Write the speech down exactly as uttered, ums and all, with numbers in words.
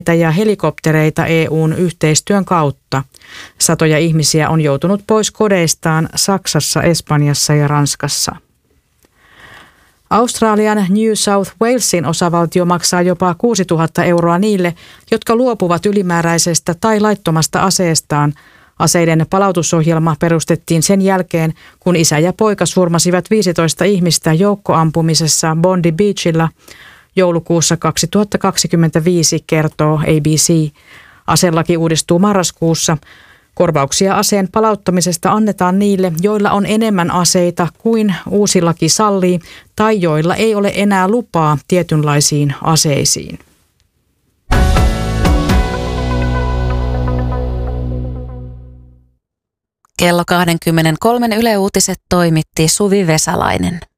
ja helikoptereita E U:n yhteistyön kautta. Satoja ihmisiä on joutunut pois kodeistaan Saksassa, Espanjassa ja Ranskassa. Australian New South Walesin osavaltio maksaa jopa kuusituhatta euroa niille, jotka luopuvat ylimääräisestä tai laittomasta aseestaan. Aseiden palautusohjelma perustettiin sen jälkeen, kun isä ja poika surmasivat viisitoista ihmistä joukkoampumisessa Bondi Beachilla joulukuussa kaksituhattakaksikymmentäviisi, kertoo A B C. Aselaki uudistuu marraskuussa. Korvauksia aseen palauttamisesta annetaan niille, joilla on enemmän aseita kuin uusi laki sallii tai joilla ei ole enää lupaa tietynlaisiin aseisiin. Kello kaksikymmentäkolme Yle Uutiset toimitti Suvi Vesalainen.